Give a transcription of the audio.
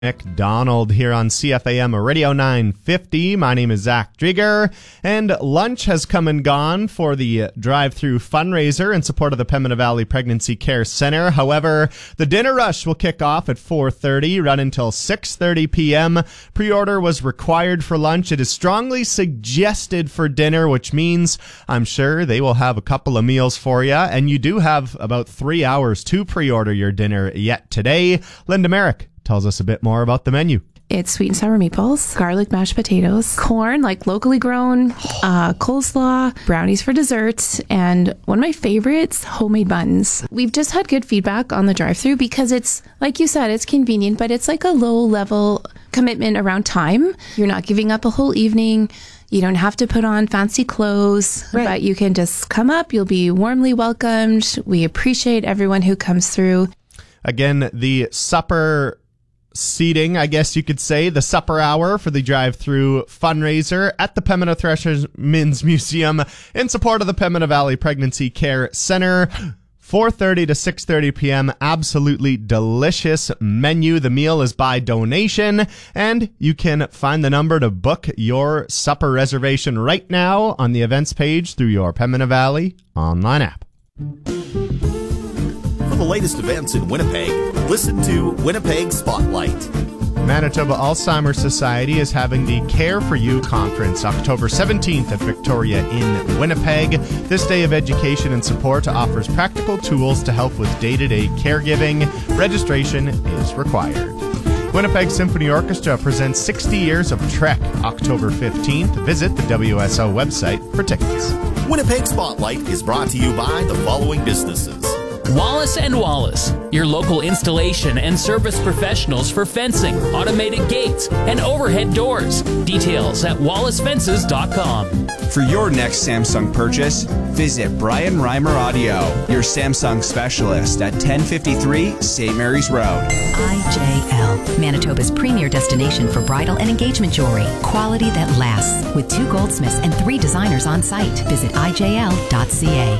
McDonald here on CFAM Radio 950. My name is Zach Drieger, and lunch has come and gone for the drive-through fundraiser in support of the Pembina Valley Pregnancy Care Center. However, the dinner rush will kick off at 4:30, run until 6:30 p.m. Pre-order was required for lunch. It is strongly suggested for dinner, which means I'm sure they will have a couple of meals for you, and you do have about 3 hours to pre-order your dinner yet today. Linda Merrick tells us a bit more about the menu. It's sweet and sour meatballs, garlic mashed potatoes, corn, like locally grown, coleslaw, brownies for dessert, and one of my favorites, homemade buns. We've just had good feedback on the drive-thru because it's, like you said, it's convenient, but it's like a low-level commitment around time. You're not giving up a whole evening. You don't have to put on fancy clothes, right, but you can just come up. You'll be warmly welcomed. We appreciate everyone who comes through. Again, the supper seating, I guess you could say, the supper hour for the drive-through fundraiser at the Pembina Threshermen's Museum in support of the Pembina Valley Pregnancy Care Center. 4:30 to 6:30 p.m. Absolutely delicious menu. The meal is by donation, and you can find the number to book your supper reservation right now on the events page through your Pembina Valley online app. For the latest events in Winnipeg, listen to Winnipeg Spotlight. Manitoba Alzheimer's Society is having the Care for You Conference October 17th at Victoria in Winnipeg. This day of education and support offers practical tools to help with day-to-day caregiving. Registration is required. Winnipeg Symphony Orchestra presents 60 Years of Trek October 15th. Visit the WSO website for tickets. Winnipeg Spotlight is brought to you by the following businesses. Wallace & Wallace, your local installation and service professionals for fencing, automated gates, and overhead doors. Details at wallacefences.com. For your next Samsung purchase, visit Brian Reimer Audio, your Samsung specialist at 1053 St. Mary's Road. IJL, Manitoba's premier destination for bridal and engagement jewelry. Quality that lasts, with 2 goldsmiths and 3 designers on site. Visit IJL.ca.